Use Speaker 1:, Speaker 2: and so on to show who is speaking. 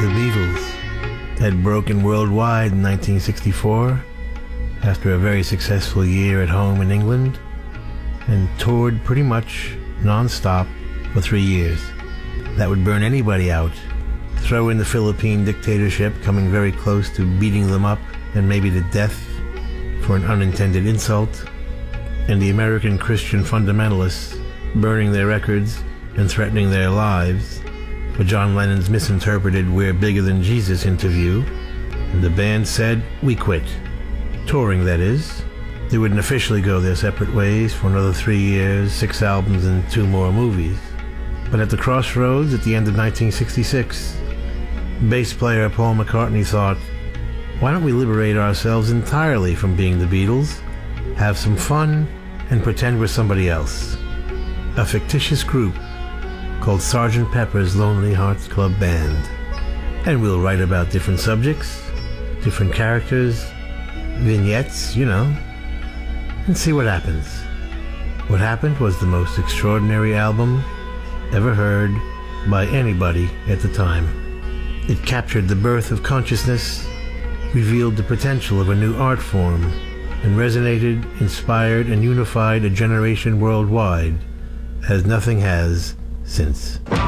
Speaker 1: The Beatles had broken worldwide in 1964 after a very successful year at home in England and toured pretty much non-stop for 3 years. That would burn anybody out. Throw in the Philippine dictatorship coming very close to beating them up and maybe to death for an unintended insult, and the American Christian fundamentalists burning their records and threatening their lives for John Lennon's misinterpreted "We're Bigger Than Jesus" interview, and the band said, "We quit." Touring, that is. They wouldn't officially go their separate ways for another 3 years, 6 albums, and 2 more movies. But at the crossroads at the end of 1966, bass player Paul McCartney thought, why don't we liberate ourselves entirely from being the Beatles, have some fun, and pretend we're somebody else? A fictitious group called Sgt. Pepper's Lonely Hearts Club Band. And we'll write about different subjects, different characters, vignettes, and see what happens. What happened was the most extraordinary album ever heard by anybody at the time. It captured the birth of consciousness, revealed the potential of a new art form, and resonated, inspired, and unified a generation worldwide as nothing has since.